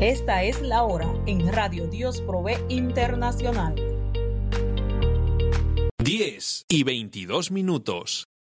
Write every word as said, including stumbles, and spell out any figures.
Esta es la hora en Radio Dios Provee Internacional. diez y veintidós minutos.